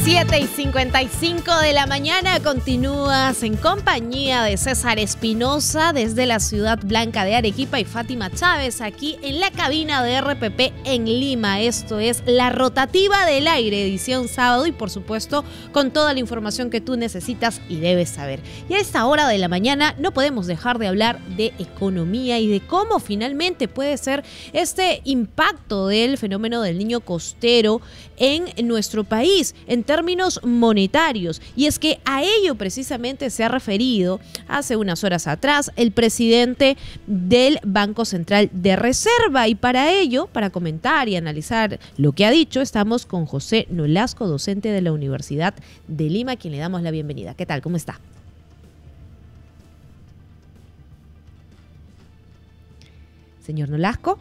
7:55 de la mañana, continúas en compañía de César Espinosa desde la Ciudad Blanca de Arequipa y Fátima Chávez aquí en la cabina de RPP en Lima. Esto es La Rotativa del Aire, edición sábado, y por supuesto con toda la información que tú necesitas y debes saber. Y a esta hora de la mañana no podemos dejar de hablar de economía y de cómo finalmente puede ser este impacto del fenómeno del niño costero en nuestro país en términos monetarios. Y es que a ello precisamente se ha referido hace unas horas atrás el presidente del Banco Central de Reserva. Y para ello, para comentar y analizar lo que ha dicho, estamos con José Nolasco, docente de la Universidad de Lima, a quien le damos la bienvenida. ¿Qué tal? ¿Cómo está? Señor Nolasco.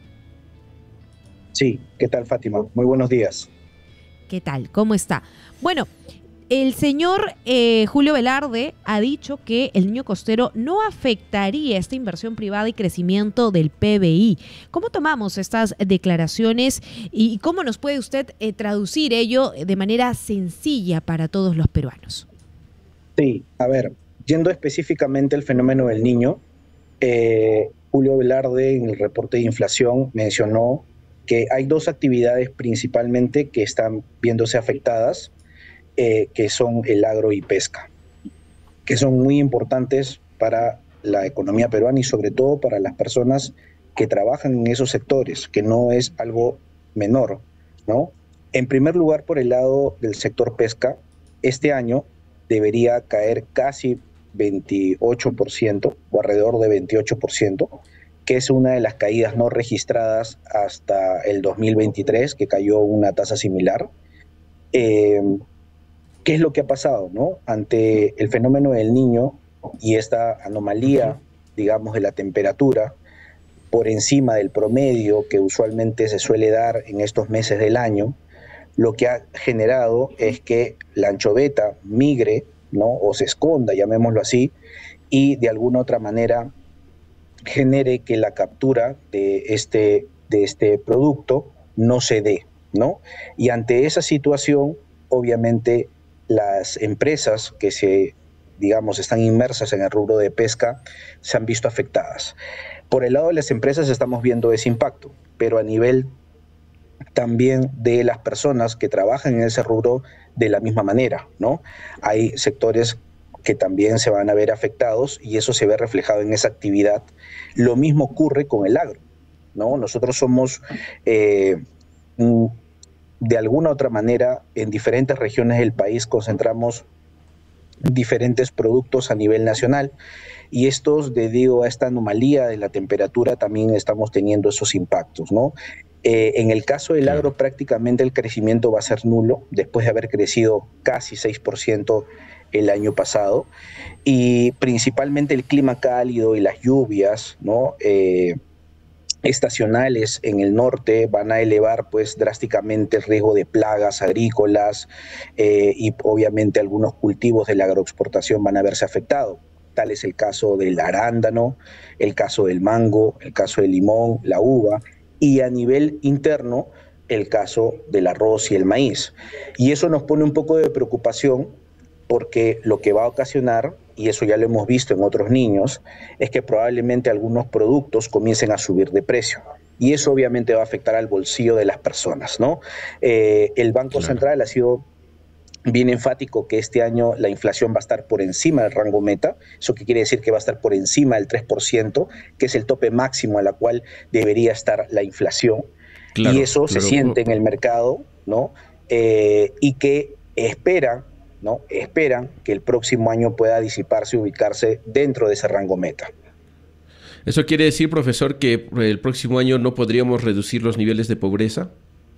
Sí, ¿qué tal, Fátima? Muy buenos días. ¿Qué tal? ¿Cómo está? Bueno, el señor Julio Velarde ha dicho que el niño costero no afectaría esta inversión privada y crecimiento del PBI. ¿Cómo tomamos estas declaraciones y cómo nos puede usted traducir ello de manera sencilla para todos los peruanos? Sí, a ver, yendo específicamente al fenómeno del niño, Julio Velarde en el reporte de inflación mencionó que hay dos actividades principalmente que están viéndose afectadas, que son el agro y pesca, que son muy importantes para la economía peruana y sobre todo para las personas que trabajan en esos sectores, que no es algo menor, ¿no? En primer lugar, por el lado del sector pesca, este año debería caer casi 28% o alrededor de 28%, que es una de las caídas no registradas hasta el 2023, que cayó una tasa similar. ¿Qué es lo que ha pasado, no? Ante el fenómeno del Niño y esta anomalía, digamos, de la temperatura por encima del promedio que usualmente se suele dar en estos meses del año, lo que ha generado es que la anchoveta migre, ¿no? O se esconda, llamémoslo así, y de alguna otra manera genere que la captura de este producto no se dé, ¿no? Y ante esa situación, obviamente, las empresas que están inmersas en el rubro de pesca se han visto afectadas. Por el lado de las empresas estamos viendo ese impacto, pero a nivel también de las personas que trabajan en ese rubro de la misma manera, ¿no? Hay sectores que también se van a ver afectados y eso se ve reflejado en esa actividad. Lo mismo ocurre con el agro, ¿no? Nosotros somos, de alguna otra manera, en diferentes regiones del país concentramos diferentes productos a nivel nacional y estos, debido a esta anomalía de la temperatura, también estamos teniendo esos impactos, ¿no? En el caso del agro, prácticamente el crecimiento va a ser nulo, después de haber crecido casi 6% el año pasado, y principalmente el clima cálido y las lluvias, ¿no? Estacionales en el norte van a elevar pues drásticamente el riesgo de plagas agrícolas y obviamente algunos cultivos de la agroexportación van a verse afectados. Tal es el caso del arándano, el caso del mango, el caso del limón, la uva, y a nivel interno el caso del arroz y el maíz. Y eso nos pone un poco de preocupación porque lo que va a ocasionar, y eso ya lo hemos visto en otros niños, es que probablemente algunos productos comiencen a subir de precio. Y eso obviamente va a afectar al bolsillo de las personas, ¿no? El Banco Central ha sido bien enfático que este año la inflación va a estar por encima del rango meta. ¿Eso qué quiere decir? Que va a estar por encima del 3%, que es el tope máximo a la cual debería estar la inflación. Claro, y eso se siente en el mercado, ¿no? Y que esperan que el próximo año pueda disiparse y ubicarse dentro de ese rango meta. ¿Eso quiere decir, profesor, que el próximo año no podríamos reducir los niveles de pobreza?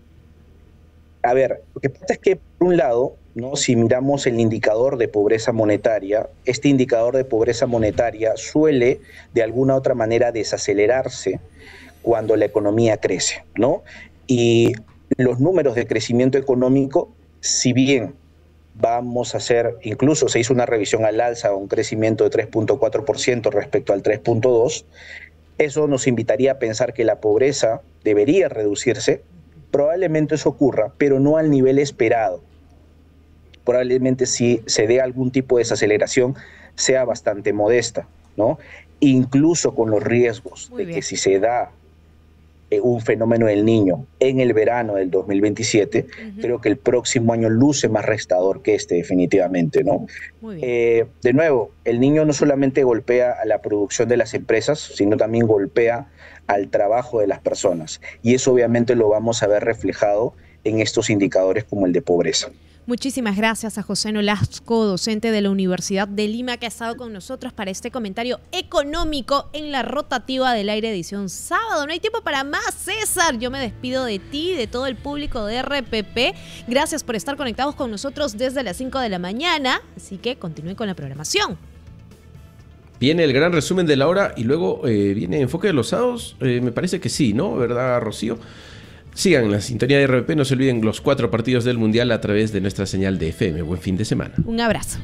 A ver, lo que pasa es que, por un lado, ¿no? Si miramos el indicador de pobreza monetaria, este indicador de pobreza monetaria suele, de alguna u otra manera, desacelerarse cuando la economía crece, ¿no? Y los números de crecimiento económico, si bien vamos a hacer, incluso se hizo una revisión al alza, un crecimiento de 3.4% respecto al 3.2%, eso nos invitaría a pensar que la pobreza debería reducirse. Probablemente eso ocurra, pero no al nivel esperado, probablemente si se dé algún tipo de desaceleración sea bastante modesta, ¿no? Incluso con los riesgos de que si se da un fenómeno del Niño en el verano del 2027, creo que el próximo año luce más restador que este, definitivamente, ¿no? De nuevo, el Niño no solamente golpea a la producción de las empresas, sino también golpea al trabajo de las personas. Y eso obviamente lo vamos a ver reflejado en estos indicadores como el de pobreza. Muchísimas gracias a José Nolasco, docente de la Universidad de Lima, que ha estado con nosotros para este comentario económico en la rotativa del aire edición sábado. No hay tiempo para más, César. Yo me despido de ti, de todo el público de RPP. Gracias por estar conectados con nosotros desde las 5 de la mañana. Así que continúen con la programación. Viene el gran resumen de la hora y luego viene Enfoque de los Sábados. Me parece que sí, ¿no? ¿Verdad, Rocío? Sigan la sintonía de RPP, no se olviden los 4 partidos del Mundial a través de nuestra señal de FM. Buen fin de semana. Un abrazo.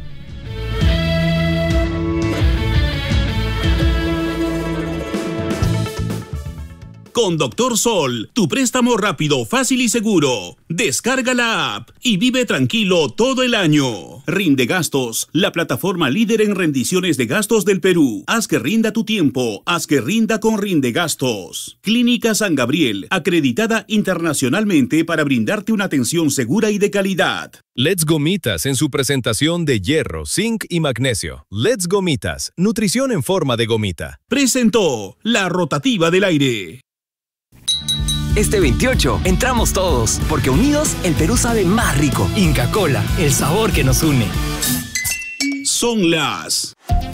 Con Doctor Sol, tu préstamo rápido, fácil y seguro. Descarga la app y vive tranquilo todo el año. Rinde Gastos, la plataforma líder en rendiciones de gastos del Perú. Haz que rinda tu tiempo, haz que rinda con Rinde Gastos. Clínica San Gabriel, acreditada internacionalmente para brindarte una atención segura y de calidad. Let's Gomitas en su presentación de hierro, zinc y magnesio. Let's Gomitas, nutrición en forma de gomita. Presentó la rotativa del aire. Este 28 entramos todos, porque unidos el Perú sabe más rico. Inca Kola, el sabor que nos une. Son las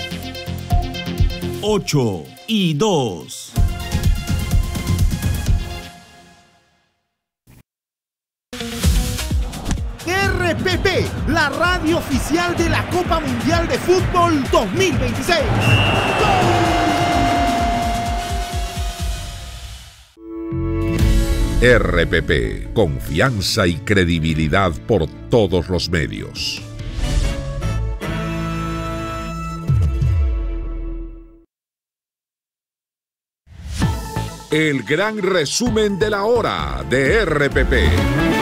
8:02. RPP, la radio oficial de la Copa Mundial de Fútbol 2026. ¡Gol! RPP, confianza y credibilidad por todos los medios. El gran resumen de la hora de RPP.